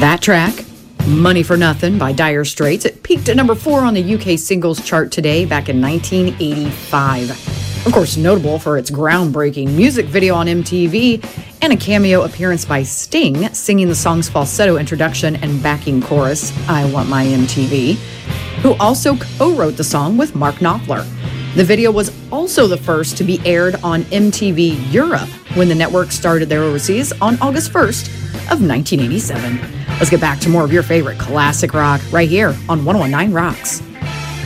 That track, Money for Nothing by Dire Straits, it peaked at number 4 on the UK singles chart today back in 1985. Of course, notable for its groundbreaking music video on MTV and a cameo appearance by Sting singing the song's falsetto introduction and backing chorus, I Want My MTV, who also co-wrote the song with Mark Knopfler. The video was also the first to be aired on MTV Europe when the network started there overseas on August 1st of 1987. Let's get back to more of your favorite classic rock right here on 101.9 Rocks.